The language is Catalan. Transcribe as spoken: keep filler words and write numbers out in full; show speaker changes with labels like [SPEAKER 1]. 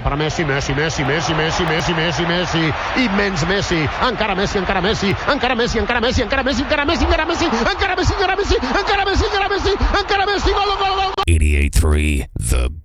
[SPEAKER 1] per a Messi, Messi, Messi, Messi, Messi, Messi, Messi, Messi, immens Messi, encara Messi, encara Messi, encara Messi, encara Messi, encara Messi, encara Messi, encara Messi, encara Messi, encara Messi, encara Messi, encara Messi, encara Messi, gol, gol, gol, gol.
[SPEAKER 2] eighty-eight point three The